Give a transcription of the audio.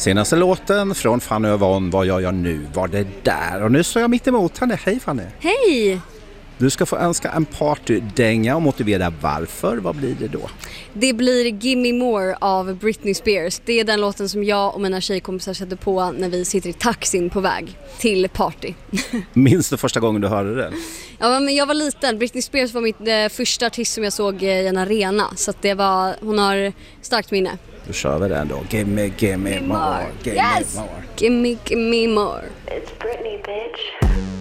Senaste låten från Fanny och Yvonne, Vad gör jag nu, var det där. Och nu står jag mitt emot henne. Hej Fanny. Hej! Du ska få önska en partydänga och motivera varför. Vad blir det då? Det blir Gimme More av Britney Spears. Det är den låten som jag och mina tjejkompisar sätter på när vi sitter i taxin på väg till party. Minns du första gången du hörde den? Ja, men jag var liten. Britney Spears var mitt första artist som jag såg i en arena. Så att hon har starkt minne. Då kör vi den då. Gimme more. Gimme more. Gimme more. Gimme more. It's Britney, bitch.